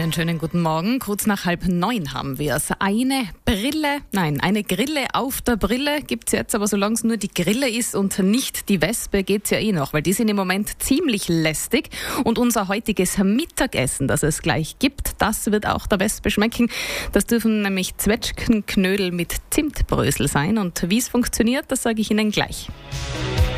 Einen schönen guten Morgen. Kurz nach 8:30 haben wir es. Eine Grille auf der Brille gibt's jetzt, aber solange es nur die Grille ist und nicht die Wespe, geht's ja eh noch, weil die sind im Moment ziemlich lästig. Und unser heutiges Mittagessen, das es gleich gibt, das wird auch der Wespe schmecken. Das dürfen nämlich Zwetschgenknödel mit Zimtbrösel sein. Und wie es funktioniert, das sage ich Ihnen gleich.